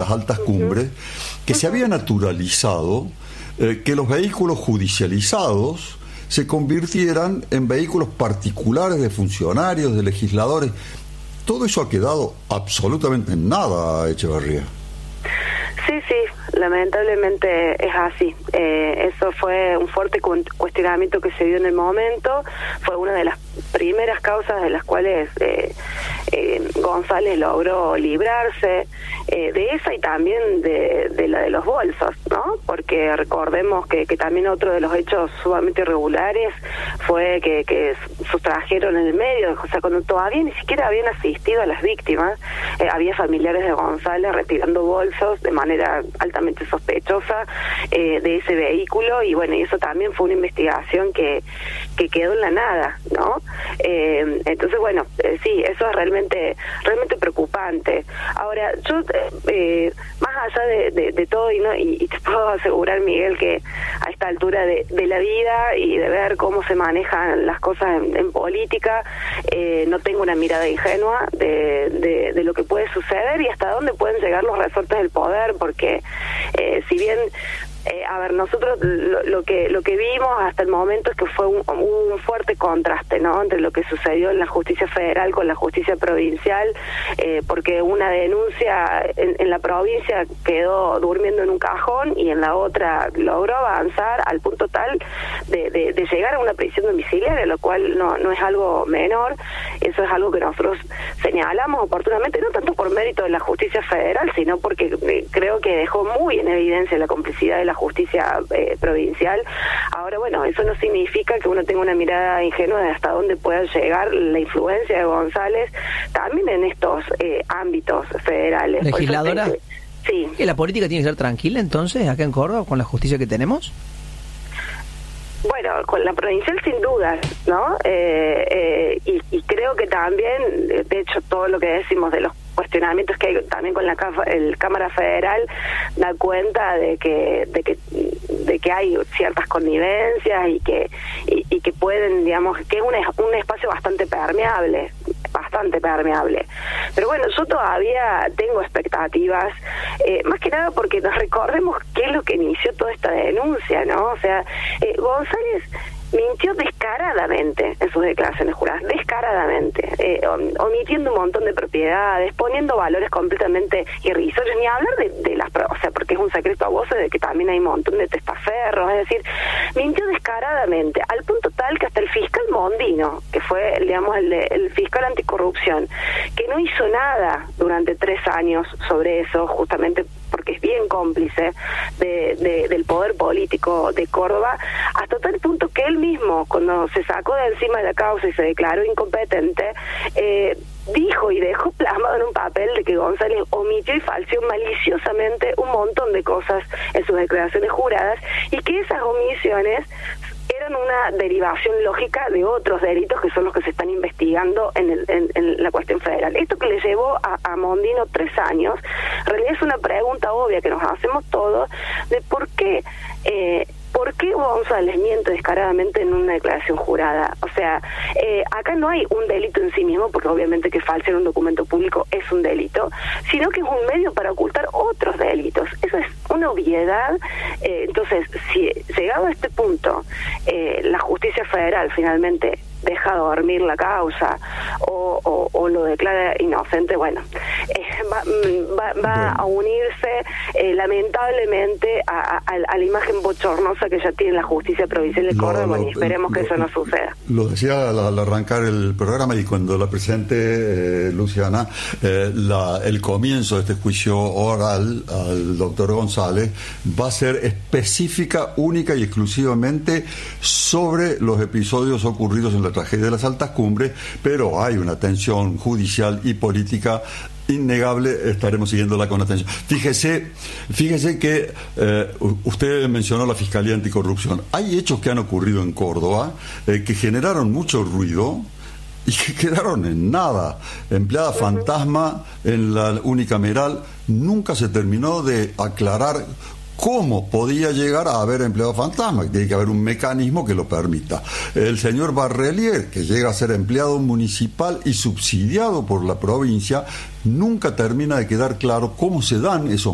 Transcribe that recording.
las altas cumbres, que se había naturalizado que los vehículos judicializados se convirtieran en vehículos particulares de funcionarios, de legisladores. Todo eso ha quedado absolutamente en nada, Echevarría. Sí, lamentablemente es así. Eso fue un fuerte cuestionamiento que se dio en el momento. Fue una de las primeras causas de las cuales González logró librarse de esa y también de la de los bolsos, ¿no? Porque recordemos que también otro de los hechos sumamente irregulares fue que sustrajeron en el medio, o sea, cuando todavía ni siquiera habían asistido a las víctimas, había familiares de González retirando bolsos de manera altamente sospechosa de ese vehículo, y bueno, y eso también fue una investigación que quedó en la nada, ¿no? Entonces, bueno, sí, eso es realmente preocupante. Ahora, yo, más allá de todo, y te puedo asegurar, Miguel, que a esta altura de la vida y de ver cómo se manejan las cosas en política, no tengo una mirada ingenua de lo que puede suceder y hasta dónde pueden llegar los resortes del poder, porque si bien a ver, nosotros lo que vimos hasta el momento es que fue un fuerte contraste, ¿no?, entre lo que sucedió en la justicia federal con la justicia provincial, porque una denuncia en la provincia quedó durmiendo en un cajón y en la otra logró avanzar al punto tal de llegar a una prisión domiciliaria, lo cual no es algo menor. Eso es algo que nosotros señalamos oportunamente, no tanto por mérito de la justicia federal, sino porque creo que dejó muy en evidencia la complicidad de la justicia provincial. Ahora, bueno, eso no significa que uno tenga una mirada ingenua de hasta dónde pueda llegar la influencia de González también en estos ámbitos federales. Legisladora, sí. ¿Que la política tiene que ser tranquila entonces acá en Córdoba con la justicia que tenemos? Bueno, con la provincial sin duda, ¿no? Y creo que también, de hecho, todo lo que decimos de los cuestionamientos que hay también con la Cámara Federal da cuenta de que hay ciertas connivencias y que pueden, digamos, que es un espacio bastante permeable. Pero bueno, yo todavía tengo expectativas, más que nada porque nos recordemos qué es lo que inició toda esta denuncia, ¿no? O sea, González mintió descaradamente en sus declaraciones juradas, descaradamente, omitiendo un montón de propiedades, poniendo valores completamente irrisorios, ni hablar de las pruebas, o sea, porque es un secreto a voces de que también hay un montón de testaferros, es decir, mintió descaradamente, al punto tal que hasta el fiscal Mondino, que fue, digamos, el fiscal anticorrupción, que no hizo nada durante 3 años sobre eso, justamente porque es bien cómplice del poder político de Córdoba, hasta tal punto que él mismo, cuando se sacó de encima de la causa y se declaró incompetente, dijo y dejó plasmado en un papel de que González omitió y falseó maliciosamente un montón de cosas en sus declaraciones juradas, y que esas omisiones eran una derivación lógica de otros delitos que son los que se están investigando en la cuestión federal. Esto que le llevó a Mondino 3 años, en realidad es una pregunta obvia que nos hacemos todos de por qué González miente descaradamente en una declaración jurada. O sea, acá no hay un delito en sí mismo, porque obviamente que falsear un documento público es un delito, sino que es un medio para ocultar otros delitos. Eso es una obviedad. Entonces, si llegado a este punto, la justicia federal finalmente deja dormir la causa o lo declara inocente, bueno, va a unirse lamentablemente a la imagen bochornosa que ya tiene la justicia provincial de Córdoba, y esperemos que eso no suceda. Lo decía al arrancar el programa, y cuando la presente Luciana, el comienzo de este juicio oral al doctor González va a ser específica, única y exclusivamente sobre los episodios ocurridos en la tragedia de las altas cumbres, pero hay una tensión judicial y política innegable, estaremos siguiéndola con atención. Fíjese que usted mencionó la Fiscalía Anticorrupción. Hay hechos que han ocurrido en Córdoba que generaron mucho ruido y que quedaron en nada. Empleada fantasma en la unicameral, nunca se terminó de aclarar cómo podía llegar a haber empleado fantasma. Tiene que haber un mecanismo que lo permita. El señor Barrelier, que llega a ser empleado municipal y subsidiado por la provincia, nunca termina de quedar claro cómo se dan esos